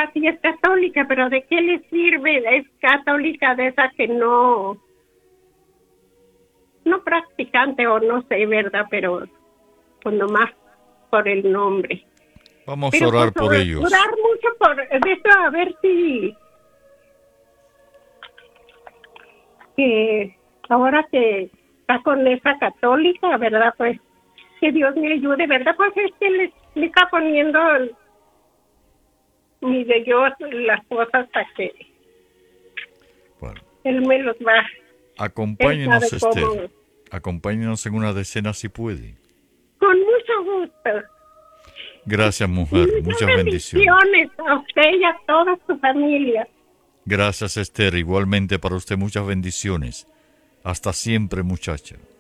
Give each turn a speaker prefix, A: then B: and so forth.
A: señora sí es católica, pero ¿de qué le sirve? Es católica de esa que no practicante o no sé, ¿verdad? Pero pues nomás por el nombre.
B: Vamos a
A: Pero
B: orar
A: pues
B: por ellos.
A: orar mucho por eso, a ver si que ahora que está con esa católica, ¿verdad? Pues que Dios me ayude, ¿verdad? Pues es que le está poniendo mi de Dios las cosas para que
B: Bueno,
A: Él me los va. Él sabe
B: acompáñenos,
A: cómo.
B: Esther. Acompáñenos en una decena si puede.
A: Con mucho gusto.
B: Gracias,
A: Y
B: mujer.
A: muchas
B: Muchas bendiciones.
A: bendiciones a usted y a toda su familia.
B: Gracias, Esther. Igualmente para usted muchas bendiciones. Hasta siempre, muchacha.